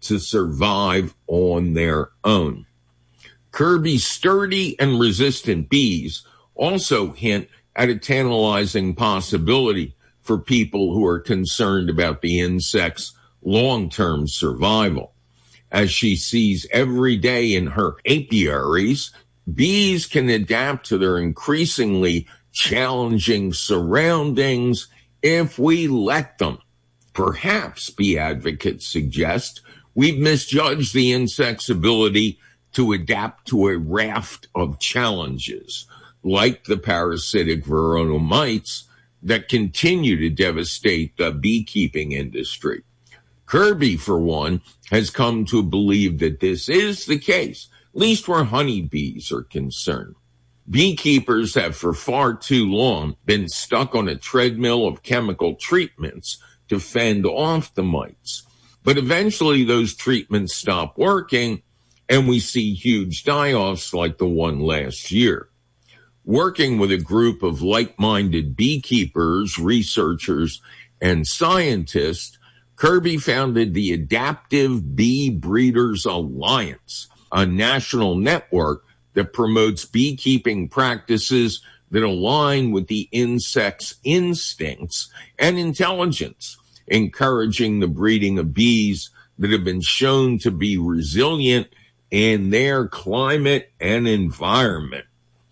to survive on their own. Kirby's sturdy and resistant bees also hint at a tantalizing possibility for people who are concerned about the insect's long-term survival. As she sees every day in her apiaries, bees can adapt to their increasingly challenging surroundings if we let them. Perhaps, bee advocates suggest, we've misjudged the insect's ability to adapt to a raft of challenges, like the parasitic viridian mites that continue to devastate the beekeeping industry. Kirby, for one, has come to believe that this is the case, at least where honeybees are concerned. Beekeepers have for far too long been stuck on a treadmill of chemical treatments to fend off the mites. But eventually those treatments stop working, and we see huge die-offs like the one last year. Working with a group of like-minded beekeepers, researchers, and scientists, Kirby founded the Adaptive Bee Breeders Alliance, a national network that promotes beekeeping practices that align with the insect's instincts and intelligence, encouraging the breeding of bees that have been shown to be resilient in their climate and environment.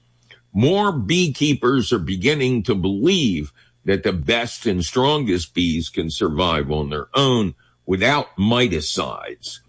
More beekeepers are beginning to believe that the best and strongest bees can survive on their own without miticides.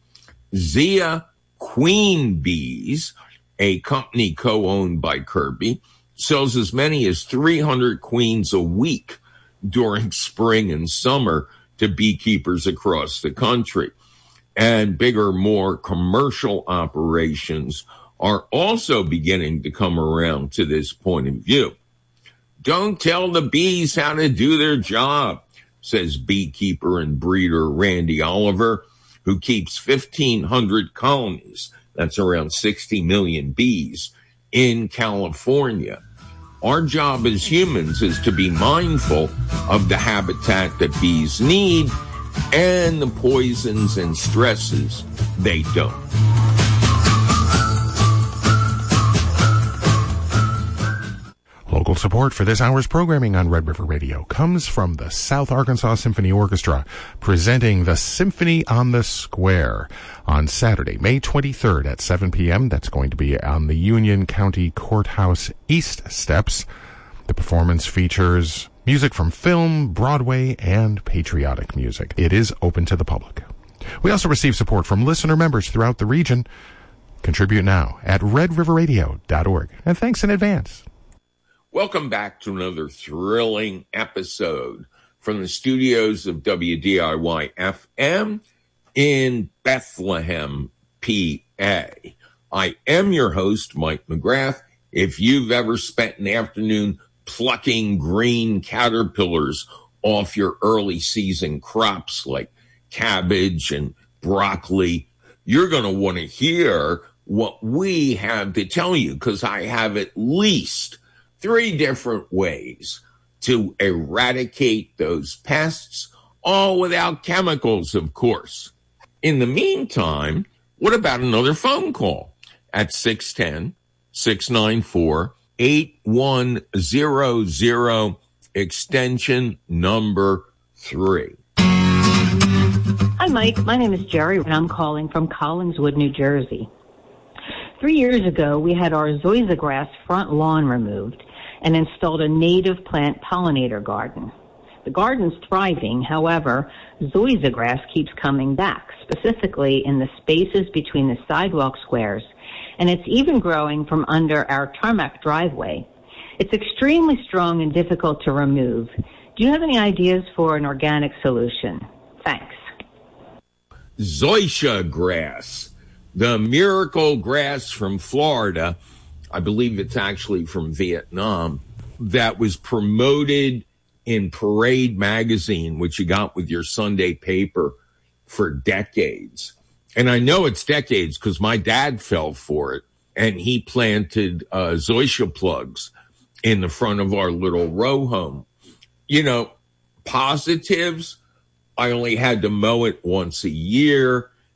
Zia Queen Bees, a company co-owned by Kirby, sells as many as 300 queens a week during spring and summer to beekeepers across the country. And bigger, more commercial operations are also beginning to come around to this point of view. Don't tell the bees how to do their job, says beekeeper and breeder Randy Oliver, who keeps 1,500 colonies, that's around 60 million bees, in California. Our job as humans is to be mindful of the habitat that bees need and the poisons and stresses they don't. Local support for this hour's programming on Red River Radio comes from the South Arkansas Symphony Orchestra, presenting the Symphony on the Square on Saturday, May 23rd at 7 p.m. That's going to be on the Union County Courthouse East Steps. The performance features music from film, Broadway, and patriotic music. It is open to the public. We also receive support from listener members throughout the region. Contribute now at redriverradio.org. And thanks in advance. Welcome back to another thrilling episode from the studios of WDIY-FM in Bethlehem, PA. I am your host, Mike McGrath. If you've ever spent an afternoon plucking green caterpillars off your early season crops like cabbage and broccoli, you're going to want to hear what we have to tell you, because I have at least 3 different ways to eradicate those pests, all without chemicals, of course. In the meantime, what about another phone call at 610-694-8100, extension number 3. Hi, Mike. My name is Jerry, and I'm calling from Collingswood, New Jersey. 3 years ago, we had our zoysia grass front lawn removed and installed a native plant pollinator garden. The garden's thriving. However, zoysia grass keeps coming back, specifically in the spaces between the sidewalk squares, and it's even growing from under our tarmac driveway. It's extremely strong and difficult to remove. Do you have any ideas for an organic solution? Thanks. Zoysia grass, the miracle grass from Florida, I believe it's actually from Vietnam, that was promoted in Parade magazine, which you got with your Sunday paper for decades. And I know it's decades because my dad fell for it, and he planted zoysia plugs in the front of our little row home. You know, positives, I only had to mow it once a year.